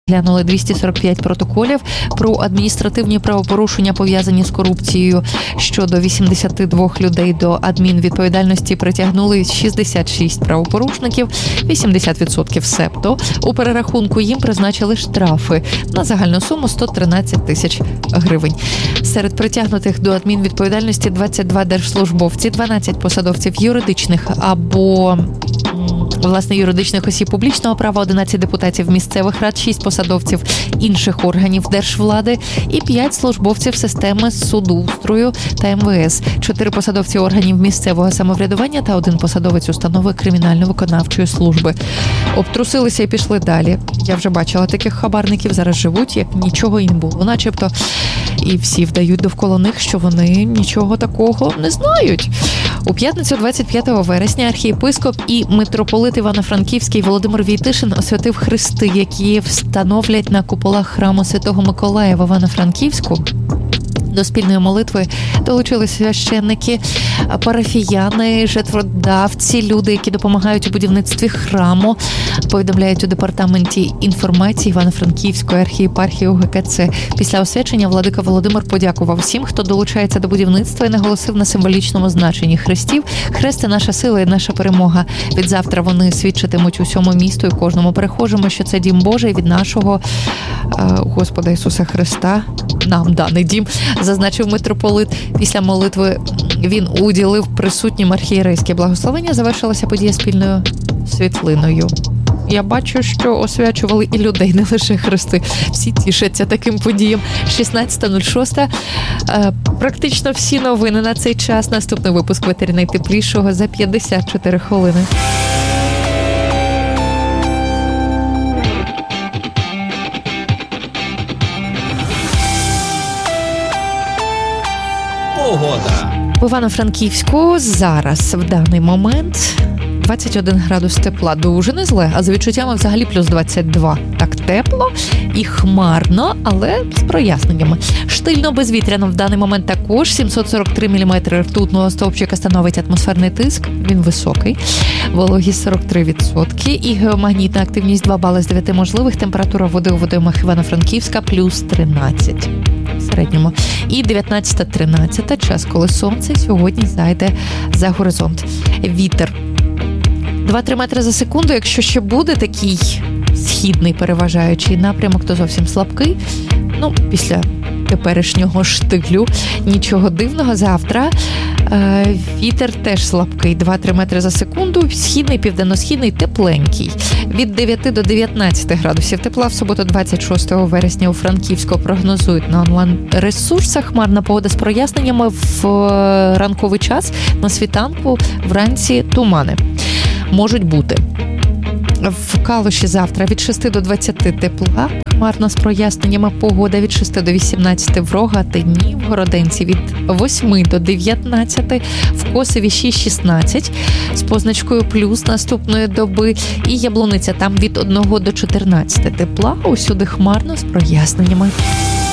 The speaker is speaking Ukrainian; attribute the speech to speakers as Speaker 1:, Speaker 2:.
Speaker 1: Глянули 245 протоколів про адміністративні правопорушення, пов'язані з корупцією. Щодо 82 людей до адмінвідповідальності притягнули 66 правопорушників, 80% себто. У перерахунку їм призначили штрафи на загальну суму 113 тисяч гривень. Серед притягнутих до адмінвідповідальності 22 держслужбовці, 12 посадовців юридичних або юридичних осіб публічного права, 11 депутатів місцевих рад, 6 посадовців інших органів держвлади і 5 службовців системи судоустрою та МВС, 4 посадовці органів місцевого самоврядування та 1 посадовець установи кримінально-виконавчої служби. Обтрусилися і пішли далі. Я вже бачила таких хабарників, зараз живуть, як нічого і не було, начебто. І всі вдають довкола них, що вони нічого такого не знають. У п'ятницю 25 вересня архієпископ і митрополит Івано-Франківський Володимир Війтишин освятив хрести, які встановлять на куполах храму Святого Миколая в Івано-Франківську. До спільної молитви долучилися священники, парафіяни, жертводавці, люди, які допомагають у будівництві храму, повідомляють у департаменті інформації Івано-Франківської архієпархії УГКЦ. Після освячення владика Володимир подякував всім, хто долучається до будівництва, і наголосив на символічному значенні хрестів. Хрест – це наша сила і наша перемога. Відзавтра вони свідчитимуть усьому місту і кожному перехожому, що це дім Божий від нашого Господа Ісуса Христа, нам даний дім, зазначив митрополит. Після молитви він уділив присутнім архієрейське благословення. Завершилася подія спільною світлиною. Я бачу, що освячували і людей, не лише хрести. Всі тішаться таким подіям. 16.06. Практично всі новини на цей час. Наступний випуск «Ветері найтеплішого» за 54 хвилини.
Speaker 2: Погода.
Speaker 1: В Івано-Франківську зараз, в даний момент, 21 градус тепла. Дуже не зле, а за відчуттями взагалі плюс 22. Так тепло і хмарно, але з проясненнями. Штильно безвітряно в даний момент також. 743 мм ртутного стовпчика становить атмосферний тиск. Він високий. Вологість 43%. І геомагнітна активність 2 бали з 9 можливих. Температура води у водоймах Івано-Франківська плюс 13. В середньому. І 19:13, час, коли сонце сьогодні зайде за горизонт. Вітер 2-3 метри за секунду, якщо ще буде такий східний переважаючий напрямок, то зовсім слабкий. Після теперішнього штилю нічого дивного. Завтра вітер теж слабкий, 2-3 метри за секунду, східний, південно-східний, тепленький. Від 9 до 19 градусів тепла. В суботу 26 вересня у Франківську прогнозують на онлайн-ресурсах. Хмарна погода з проясненнями в ранковий час, на світанку, вранці тумани можуть бути. В Калуші завтра від 6 до 20 тепла, хмарно з проясненнями, погода від 6 до 18 в Рогатині, в Городенці від 8 до 19, в Косові 6-16 з позначкою плюс наступної доби, і Яблуниця там від 1 до 14 тепла, усюди хмарно з проясненнями.